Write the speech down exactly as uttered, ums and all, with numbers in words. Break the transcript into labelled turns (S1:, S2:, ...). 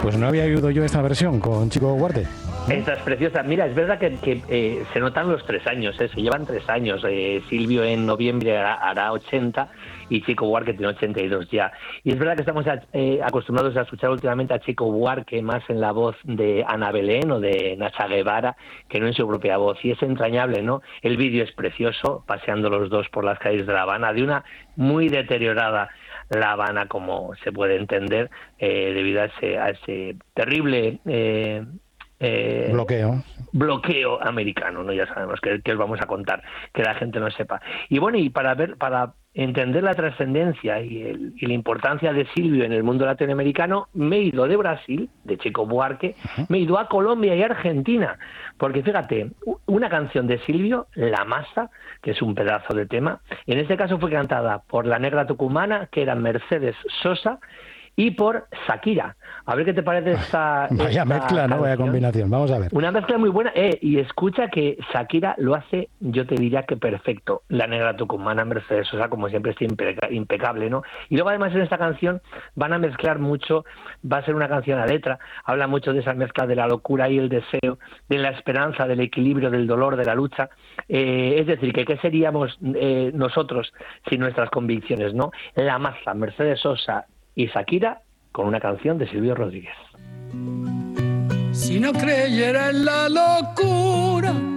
S1: Pues no había oído yo esta versión con Chico Buarque.
S2: Esta es preciosa. Mira, es verdad que, que eh, se notan los tres años, ¿eh? Se llevan tres años. Eh, Silvio en noviembre hará, hará ochenta y Chico Buarque tiene ochenta y dos ya. Y es verdad que estamos eh, acostumbrados a escuchar últimamente a Chico Buarque más en la voz de Ana Belén o de Nacha Guevara que no en su propia voz. Y es entrañable, ¿no? El vídeo es precioso, paseando los dos por las calles de La Habana, de una muy deteriorada La Habana, como se puede entender, eh, debido a ese, a ese terrible eh, eh,
S1: bloqueo
S2: bloqueo americano, ¿no? Ya sabemos que, que os vamos a contar, que la gente no sepa. Y bueno, y para ver, para entender la trascendencia y, el, y la importancia de Silvio en el mundo latinoamericano, me he ido de Brasil, de Chico Buarque, uh-huh. me he ido a Colombia y Argentina, porque fíjate, una canción de Silvio, La Masa, que es un pedazo de tema, en este caso fue cantada por la negra tucumana, que era Mercedes Sosa, y por Shakira. A ver qué te parece esta
S1: Vaya
S2: esta
S1: mezcla, ¿no?
S2: canción.
S1: Vaya combinación. Vamos a ver.
S2: Una mezcla muy buena. Eh, y escucha que Shakira lo hace, yo te diría que perfecto. La negra tucumana, Mercedes Sosa, como siempre, está impeca- impecable, ¿no? Y luego además en esta canción van a mezclar mucho, va a ser una canción a letra, habla mucho de esa mezcla de la locura y el deseo, de la esperanza, del equilibrio, del dolor, de la lucha. Eh, es decir, que qué seríamos eh, nosotros sin nuestras convicciones, ¿no? La Masa, Mercedes Sosa y Shakira con una canción de Silvio Rodríguez.
S3: Si no creyera en la locura